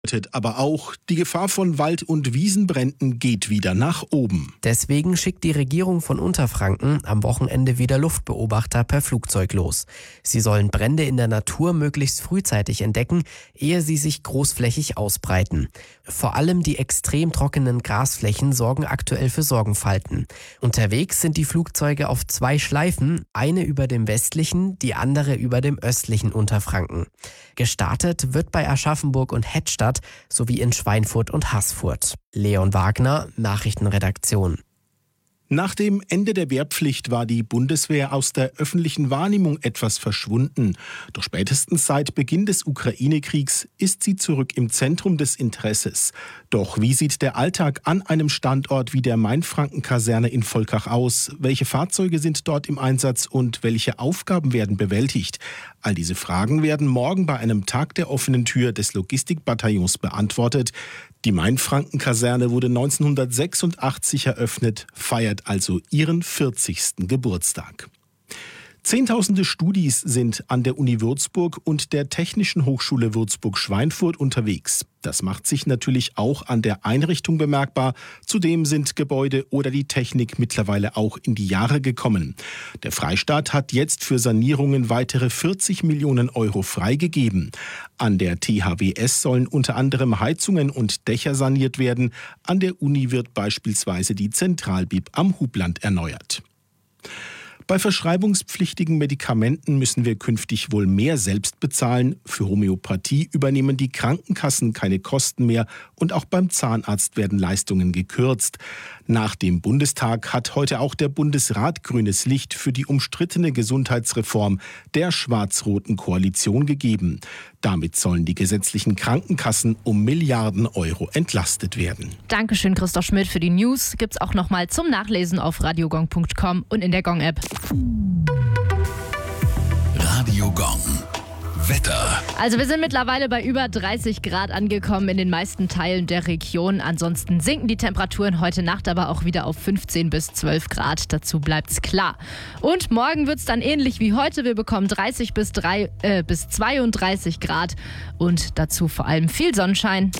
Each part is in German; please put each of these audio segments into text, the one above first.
Aber auch die Gefahr von Wald- und Wiesenbränden geht wieder nach oben. Deswegen schickt die Regierung von Unterfranken am Wochenende wieder Luftbeobachter per Flugzeug los. Sie sollen Brände in der Natur möglichst frühzeitig entdecken, ehe sie sich großflächig ausbreiten. Vor allem die extrem trockenen Grasflächen sorgen aktuell für Sorgenfalten. Unterwegs sind die Flugzeuge auf 2 Schleifen, eine über dem westlichen, die andere über dem östlichen Unterfranken. Gestartet wird bei Aschaffenburg und Hettstadt sowie in Schweinfurt und Haßfurt. Leon Wagner, Nachrichtenredaktion. Nach dem Ende der Wehrpflicht war die Bundeswehr aus der öffentlichen Wahrnehmung etwas verschwunden. Doch spätestens seit Beginn des Ukraine-Kriegs ist sie zurück im Zentrum des Interesses. Doch wie sieht der Alltag an einem Standort wie der Mainfranken-Kaserne in Volkach aus? Welche Fahrzeuge sind dort im Einsatz und welche Aufgaben werden bewältigt? All diese Fragen werden morgen bei einem Tag der offenen Tür des Logistikbataillons beantwortet. Die Mainfranken-Kaserne wurde 1986 eröffnet, feiert also ihren 40. Geburtstag. Zehntausende Studis sind an der Uni Würzburg und der Technischen Hochschule Würzburg-Schweinfurt unterwegs. Das macht sich natürlich auch an der Einrichtung bemerkbar. Zudem sind Gebäude oder die Technik mittlerweile auch in die Jahre gekommen. Der Freistaat hat jetzt für Sanierungen weitere 40 Millionen Euro freigegeben. An der THWS sollen unter anderem Heizungen und Dächer saniert werden. An der Uni wird beispielsweise die Zentralbib am Hubland erneuert. Bei verschreibungspflichtigen Medikamenten müssen wir künftig wohl mehr selbst bezahlen. Für Homöopathie übernehmen die Krankenkassen keine Kosten mehr und auch beim Zahnarzt werden Leistungen gekürzt. Nach dem Bundestag hat heute auch der Bundesrat grünes Licht für die umstrittene Gesundheitsreform der schwarz-roten Koalition gegeben. Damit sollen die gesetzlichen Krankenkassen um Milliarden Euro entlastet werden. Dankeschön, Christoph Schmidt, für die News. Gibt's auch nochmal zum Nachlesen auf radiogong.com und in der Gong-App. Radio Gong. Wetter. Also wir sind mittlerweile bei über 30 Grad angekommen in den meisten Teilen der Region. Ansonsten sinken die Temperaturen heute Nacht aber auch wieder auf 15 bis 12 Grad. Dazu bleibt's klar. Und morgen wird's dann ähnlich wie heute. Wir bekommen 30 bis 32 Grad und dazu vor allem viel Sonnenschein.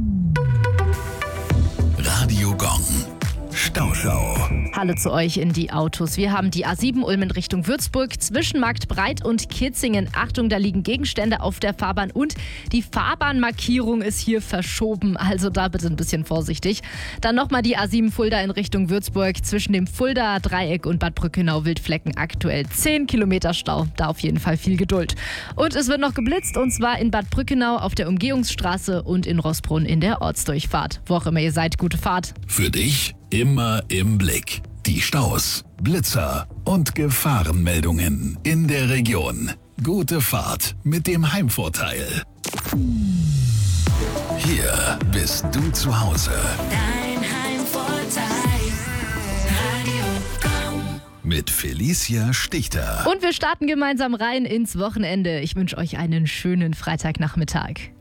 Radio Gong. Stauschau. Hallo zu euch in die Autos. Wir haben die A7 Ulm in Richtung Würzburg zwischen Marktbreit und Kitzingen. Achtung, da liegen Gegenstände auf der Fahrbahn und die Fahrbahnmarkierung ist hier verschoben. Also da bitte ein bisschen vorsichtig. Dann nochmal die A7 Fulda in Richtung Würzburg zwischen dem Fulda Dreieck und Bad Brückenau-Wildflecken. Aktuell 10 Kilometer Stau. Da auf jeden Fall viel Geduld. Und es wird noch geblitzt und zwar in Bad Brückenau auf der Umgehungsstraße und in Rossbrunn in der Ortsdurchfahrt. Wo auch immer ihr seid, gute Fahrt. Für dich immer im Blick. Die Staus, Blitzer und Gefahrenmeldungen in der Region. Gute Fahrt mit dem Heimvorteil. Hier bist du zu Hause. Dein Heimvorteil. Radio Gong. Mit Felicia Stichter. Und wir starten gemeinsam rein ins Wochenende. Ich wünsche euch einen schönen Freitagnachmittag.